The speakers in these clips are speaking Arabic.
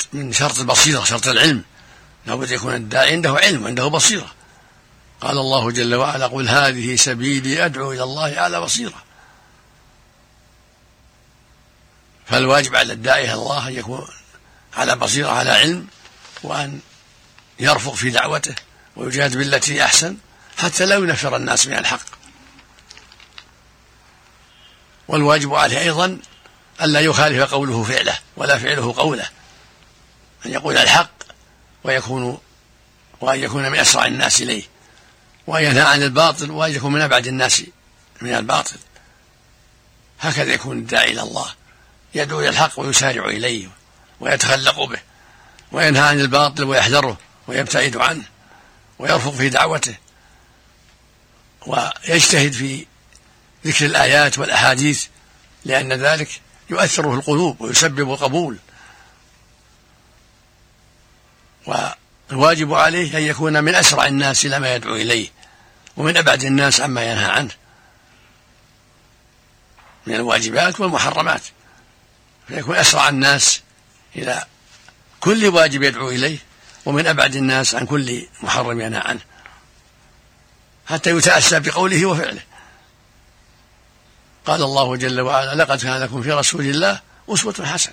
من شرط البصيرة، شرط العلم، لابد يكون الداعي عنده علم وعنده بصيرة. قال الله جل وعلا: قل هذه سبيلي أدعو إلى الله على بصيرة. فالواجب على الداعي إلى الله أن يكون على بصيرة، على علم، وأن يرفق في دعوته ويجاهد بالتي أحسن حتى لا ينفر الناس من الحق. والواجب عليه أيضا ألا يخالف قوله فعله ولا فعله قوله، أن يقول الحق وأن يكون من أسرع الناس إليه، وأن ينهى عن الباطل وأن يكون من أبعد الناس من الباطل. هكذا يكون الداعي إلى الله، يدعو إلى الحق ويسارع إليه ويتخلق به، وينهى عن الباطل ويحذره ويبتعد عنه، ويرفق في دعوته، ويجتهد في ذكر الآيات والأحاديث، لأن ذلك يؤثر في القلوب ويسبب القبول. والواجب عليه أن يكون من أسرع الناس إلى ما يدعو إليه، ومن أبعد الناس عما ينهى عنه من الواجبات والمحرمات، فيكون أسرع الناس إلى كل واجب يدعو إليه، ومن أبعد الناس عن كل محرم ينهى عنه، حتى يتأسى بقوله وفعله. قال الله جل وعلا: لقد كان لكم في رسول الله أسوة حسنة.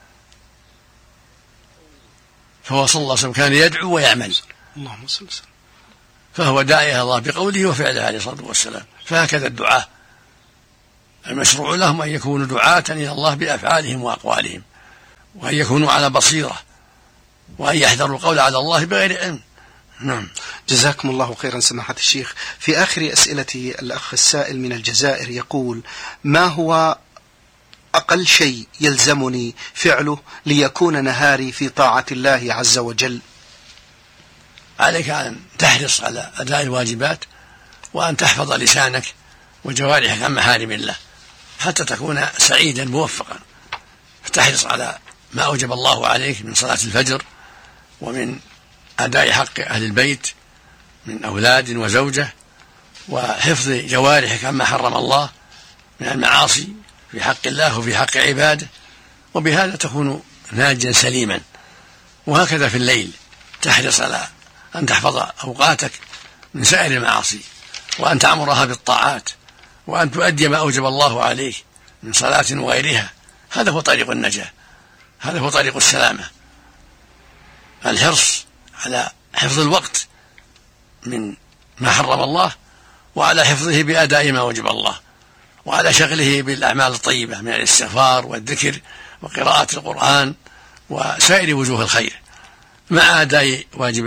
فهو صلى الله عليه وسلم كان يدعو ويعمل، اللهم صل وسلم، فهو داعي إلى الله بقوله وفعله عليه الصلاة والسلام. فهكذا الدعاة المشروع لهم أن يكونوا دعاة إلى الله بأفعالهم وأقوالهم، وأن يكونوا على بصيرة، وأن يحذروا القول على الله بغير علم. نعم. جزاكم الله خيرا سماحة الشيخ. في آخر أسئلة الأخ السائل من الجزائر يقول: ما هو أقل شيء يلزمني فعله ليكون نهاري في طاعة الله عز وجل؟ عليك أن تحرص على أداء الواجبات، وأن تحفظ لسانك وجوارحك عن محارم الله حتى تكون سعيدا موفقا. فتحرص على ما أوجب الله عليك من صلاة الفجر، ومن أداء حق أهل البيت من أولاد وزوجة، وحفظ جوارحك عما حرم الله من المعاصي في حق الله وفي حق عباده، وبهذا تكون ناجيا سليما. وهكذا في الليل تحرص على أن تحفظ أوقاتك من سائر المعاصي، وأن تعمرها بالطاعات، وأن تؤدي ما أوجب الله عليك من صلاة وغيرها. هذا هو طريق النجاة، هذا هو طريق السلامة. الحرص على حفظ الوقت من ما حرم الله، وعلى حفظه بأداء ما أوجب الله، وعلى شغله بالأعمال الطيبة من الاستغفار والذكر وقراءة القرآن وسائر وجوه الخير مع أداء واجب.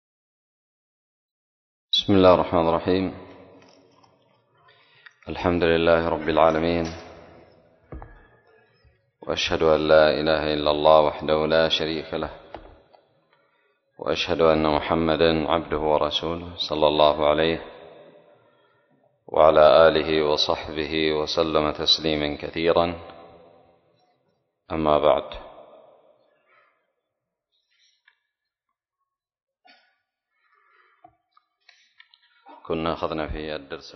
بسم الله الرحمن الرحيم. الحمد لله رب العالمين، وأشهد أن لا إله إلا الله وحده لا شريك له، وأشهد أن محمدا عبده ورسوله صلى الله عليه وعلى آله وصحبه وسلم تسليما كثيرا. أما بعد، كنا أخذنا في الدرس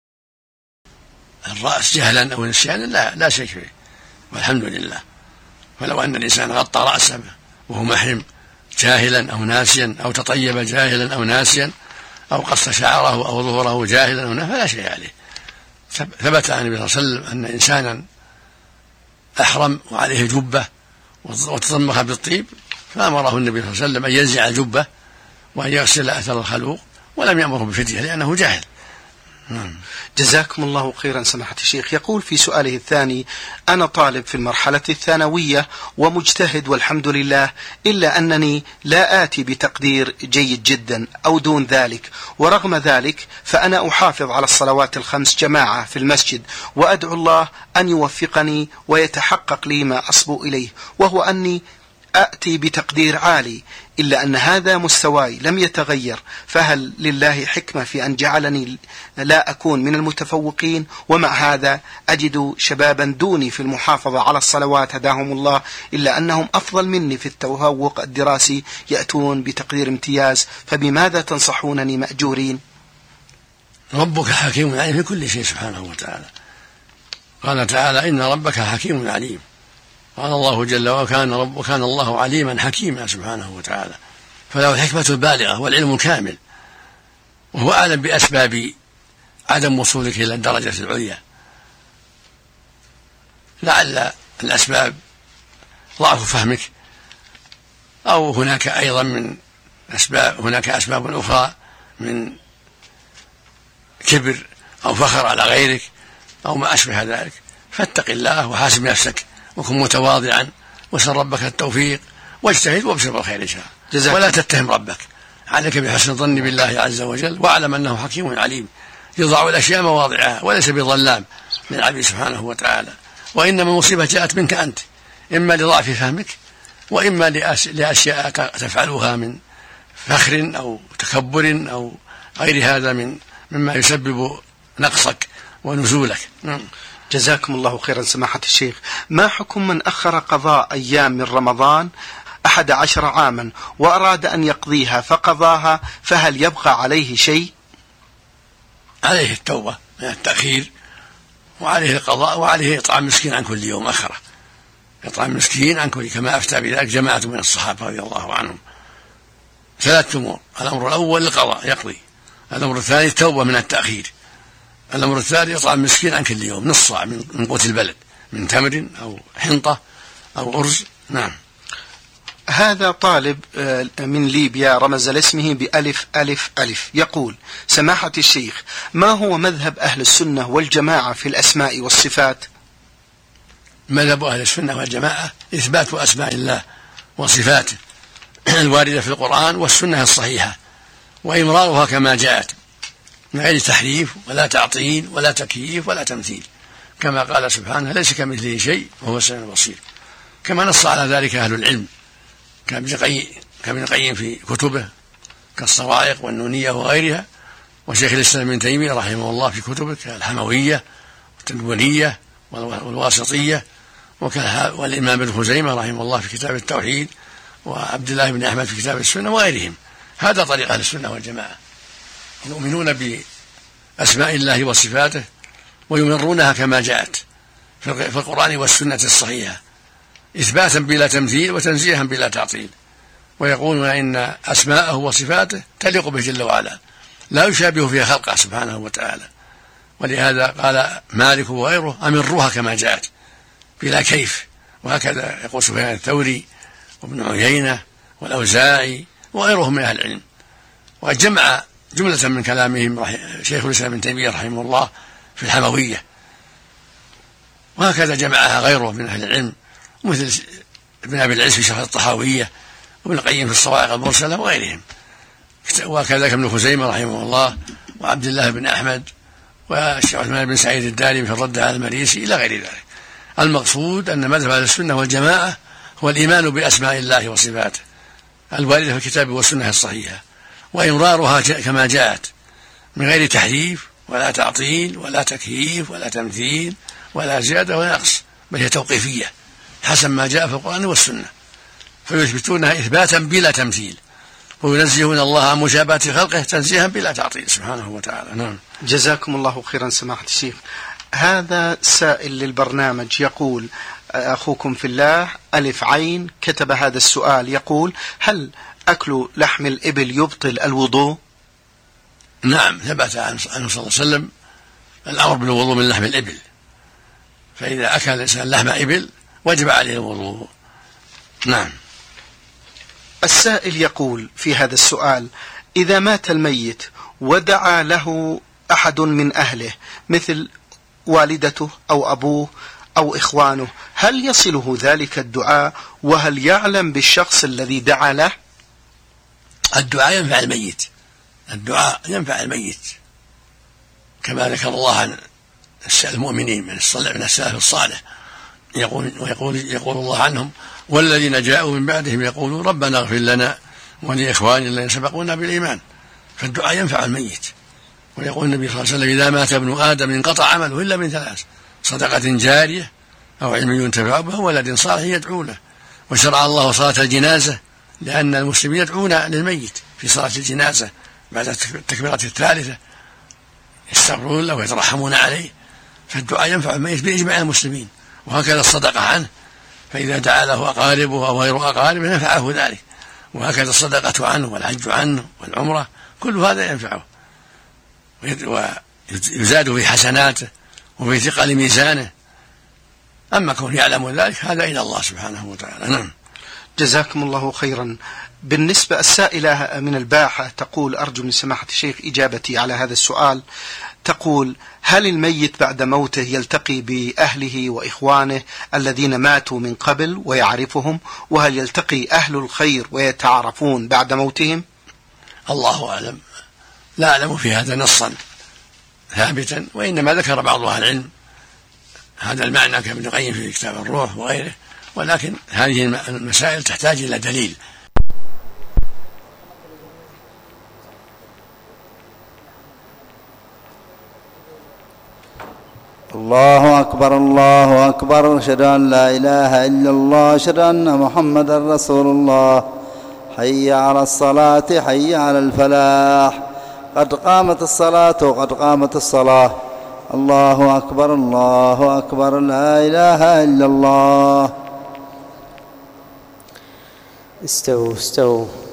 الرأس جهلا أو نسيانا لا شيء فيه، والحمد لله. فلو أن الإنسان غطى رأسه وهو محرم جاهلا أو ناسيا، أو تطيب جاهلا أو ناسيا، أو قص شعره أو ظهره جاهلا أو ناسيا، فلا شيء عليه. ثبت عن النبي صلى الله عليه وسلم أن إنسانا أحرم وعليه جبة وتضمخ بالطيب، فأمره النبي صلى الله عليه وسلم أن ينزع الجبة وأن يغسل أثر الخلوق، ولم يأمره بفدية لأنه جاهل. جزاكم الله خيرا سماحة الشيخ. يقول في سؤاله الثاني: أنا طالب في المرحلة الثانوية ومجتهد والحمد لله، إلا أنني لا آتي بتقدير جيد جدا أو دون ذلك، ورغم ذلك فأنا أحافظ على الصلوات الخمس جماعة في المسجد، وأدعو الله أن يوفقني ويتحقق لي ما أصبو إليه، وهو أني أأتي بتقدير عالي، إلا أن هذا مستواي لم يتغير، فهل لله حكمة في أن جعلني لا أكون من المتفوقين؟ ومع هذا أجد شبابا دوني في المحافظة على الصلوات هداهم الله، إلا أنهم أفضل مني في التفوق الدراسي يأتون بتقدير امتياز، فبماذا تنصحونني مأجورين؟ ربك حكيم عليم في كل شيء سبحانه وتعالى. قال تعالى: إن ربك حكيم عليم. قال الله جل وكان الله عليما حكيما سبحانه وتعالى، فله الحكمة البالغة والعلم الكامل، وهو أعلم بأسباب عدم وصولك إلى الدرجة العليا. لعل الأسباب ضعف فهمك، أو هناك أيضا من أسباب أخرى من كبر أو فخر على غيرك أو ما أشبه ذلك. فاتق الله وحاسب نفسك وكن متواضعا وسل ربك التوفيق واجتهد وابشر بالخير إن شاء الله، ولا تتهم ربك، عليك بحسن الظن بالله عز وجل، واعلم أنه حكيم عليم يضع الأشياء مواضعها وليس بظلام للعبد سبحانه وتعالى. وإنما المصيبة جاءت منك أنت، إما لضعف فهمك وإما لأشياء تفعلها من فخر أو تكبر أو غير هذا مما يسبب نقصك ونزولك. جزاكم الله خيرا سماحة الشيخ. ما حكم من أخر قضاء أيام من رمضان 11 عاما وأراد أن يقضيها فقضاها، فهل يبقى عليه شيء؟ عليه التوبة من التأخير، وعليه القضاء، وعليه إطعام مسكين عن كل يوم أخره، إطعام مسكين عن كل، كما أفتى بذلك جماعة من الصحابة رضي الله عنهم. 3 أمور: الأمر الأول القضاء يقضي، الأمر الثاني التوبة من التأخير، الأمر الثالث إطعام مسكين عن كل يوم نص صاع من قوت البلد، من تمر أو حنطة أو أرز. نعم. هذا طالب من ليبيا رمز لاسمه بألف ألف ألف، يقول: سماحة الشيخ، ما هو مذهب أهل السنة والجماعة في الأسماء والصفات؟ مذهب أهل السنة والجماعة إثبات أسماء الله وصفاته الواردة في القرآن والسنة الصحيحة، وإمرارها كما جاءت من غير تحريف ولا تعطيل ولا تكييف ولا تمثيل، كما قال سبحانه: ليس كمثله شيء وهو السميع البصير. كما نص على ذلك أهل العلم كابن القيم في كتبه كالصواعق والنونية وغيرها، وشيخ الإسلام ابن تيمية رحمه الله في كتبه كالحموية والتدمرية والواسطية، والإمام ابن خزيمة رحمه الله في كتاب التوحيد، وعبد الله بن أحمد في كتاب السنة وغيرهم. هذا طريق أهل السنة والجماعة، يؤمنون بأسماء الله وصفاته ويمرونها كما جاءت في القرآن والسنة الصحيحة، إثباتا بلا تمثيل وتنزيها بلا تعطيل، ويقولون إن أسماءه وصفاته تليق به جل وعلا، لا يشابه فيها خلقه سبحانه وتعالى. ولهذا قال مالك وغيره: أمروها كما جاءت بلا كيف. وهكذا يقول سفيان الثوري وابن عيينة والأوزاعي وغيرهم من أهل العلم. وقد جمع جملة من كلامهم شيخ الإسلام ابن تيمية رحمه الله في الحموية، وهكذا جمعها غيره من أهل العلم مثل ابن أبي العز في شرح الطحاوية، وابن القيم في الصواعق المرسلة وغيرهم، وكذلك ابن خزيمة رحمه الله وعبد الله بن أحمد والشيخ عثمان بن سعيد الدارمي في الرد على المريسي إلى غير ذلك. المقصود أن مذهب أهل السنة والجماعة هو الإيمان بأسماء الله وصفاته الواردة في الكتاب والسنة الصحيحة، وإمرارها كما جاءت من غير تحريف ولا تعطيل ولا تكييف ولا تمثيل ولا زيادة ولا نقص، بل هي توقيفية حسب ما جاء في القرآن والسنة، فيثبتونها إثباتا بلا تمثيل، وينزهون الله عن مشابهة خلقه تنزيها بلا تعطيل سبحانه وتعالى. نعم. جزاكم الله خيرا سماحة الشيخ. هذا سائل للبرنامج يقول: أخوكم في الله ألف عين كتب هذا السؤال، يقول: هل أكل لحم الإبل يبطل الوضوء؟ نعم، ثبت عنه صلى الله عليه وسلم الأمر بالوضوء من لحم الإبل، فإذا أكل الإنسان لحم إبل وجب عليه الوضوء. نعم. السائل يقول في هذا السؤال: إذا مات الميت ودعا له أحد من أهله مثل والدته أو أبوه أو إخوانه، هل يصله ذلك الدعاء؟ وهل يعلم بالشخص الذي دعا له؟ الدعاء ينفع الميت، الدعاء ينفع الميت، كما ذكر الله عن المؤمنين من السلف الصالح، يقول الله عنهم: والذين جاءوا من بعدهم يقولون ربنا اغفر لنا ولإخواننا الذين سبقونا بالإيمان. فالدعاء ينفع الميت. ويقول النبي صلى الله عليه وسلم: إذا مات ابن آدم انقطع عمله إلا من 3: صدقة جارية أو علم ينتفع به ولد صالح يدعو له. وشرع الله صلاة الجنازة لأن المسلمين يدعون للميت في صلاة الجنازة بعد التكبيرة الثالثة، يستغفرون له ويترحمون عليه. فالدعاء ينفع الميت بإجماع المسلمين، وهكذا الصدقة عنه، فإذا دعا له أقاربه أو غير أقاربه نفعه ذلك. وهكذا الصدقة عنه والحج عنه والعمرة كل هذا ينفعه ويزاد في حسناته وفي ثقل ميزانه. أما كون يعلم ذلك هذا إلى الله سبحانه وتعالى. نعم. جزاكم الله خيرا. بالنسبة السائلة من الباحة تقول: أرجو من سماحة الشيخ إجابتي على هذا السؤال. تقول: هل الميت بعد موته يلتقي بأهله وإخوانه الذين ماتوا من قبل ويعرفهم، وهل يلتقي أهل الخير ويتعارفون بعد موتهم؟ الله أعلم، لا أعلم في هذا نصا ثابتا، وإنما ذكر بعض أهل العلم هذا المعنى كابن القيم في كتاب الروح وغيره، ولكن هذه المسائل تحتاج إلى دليل. الله أكبر الله أكبر، أشهد أن لا إله إلا الله، أشهد أن محمدا رسول الله. حي على الصلاة حي على الفلاح، قد قامت الصلاة قد قامت الصلاة. الله أكبر الله أكبر، لا إله إلا الله. استووا استووا.